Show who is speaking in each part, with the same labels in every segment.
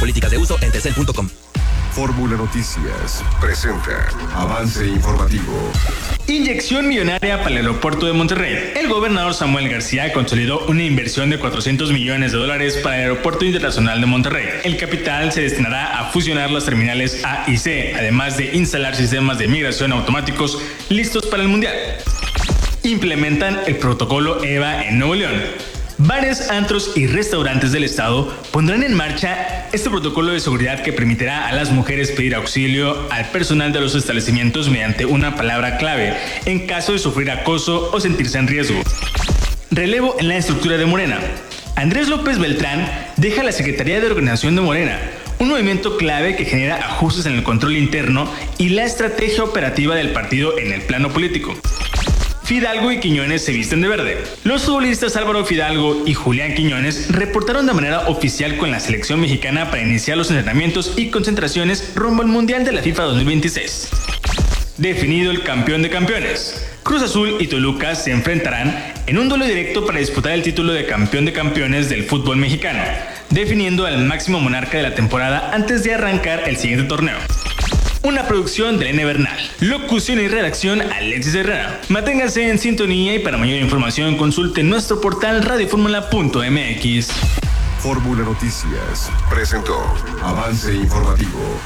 Speaker 1: Políticas de uso en telcel.com.
Speaker 2: Fórmula Noticias presenta Avance Informativo.
Speaker 3: Inyección millonaria para el aeropuerto de Monterrey. El gobernador Samuel García consolidó una inversión de $400 millones para el Aeropuerto Internacional de Monterrey. El capital se destinará a fusionar las terminales A y C, además de instalar sistemas de migración automáticos listos para el Mundial. Implementan el protocolo EVA en Nuevo León. Bares, antros y restaurantes del estado pondrán en marcha este protocolo de seguridad que permitirá a las mujeres pedir auxilio al personal de los establecimientos mediante una palabra clave en caso de sufrir acoso o sentirse en riesgo. Relevo en la estructura de Morena. Andrés López Beltrán deja la Secretaría de Organización de Morena, un movimiento clave que genera ajustes en el control interno y la estrategia operativa del partido en el plano político. Fidalgo y Quiñones se visten de verde. Los futbolistas Álvaro Fidalgo y Julián Quiñones reportaron de manera oficial con la selección mexicana para iniciar los entrenamientos y concentraciones rumbo al Mundial de la FIFA 2026. Definido el campeón de campeones. Cruz Azul y Toluca se enfrentarán en un duelo directo para disputar el título de campeón de campeones del fútbol mexicano, definiendo al máximo monarca de la temporada antes de arrancar el siguiente torneo. Una producción de N. Bernal. Locución y redacción Alexis Herrera. Manténganse en sintonía y para mayor información consulte nuestro portal radioformula.mx.
Speaker 2: Fórmula Noticias presentó Avance Informativo.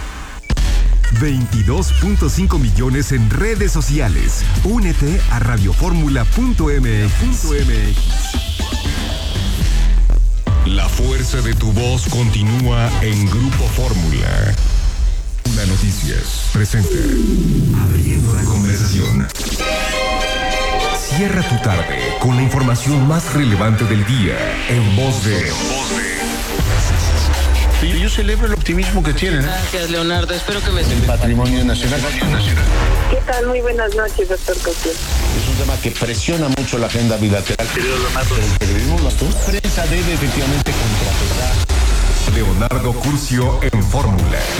Speaker 2: 22.5 millones en redes sociales. Únete a radioformula.mx. La fuerza de tu voz continúa en Grupo Fórmula. Una Noticias presenta Abriendo la conversación. Cierra tu tarde con la información más relevante del día en voz de...
Speaker 4: Yo celebro el optimismo que tienen.
Speaker 5: Gracias, Leonardo. Espero que me...
Speaker 4: El patrimonio nacional.
Speaker 6: ¿Qué tal? Muy buenas noches, doctor Cosío.
Speaker 4: Es un tema que presiona mucho la agenda bilateral. El periodismo, la prensa debe efectivamente contrapesar.
Speaker 2: Leonardo Curcio en Fórmula.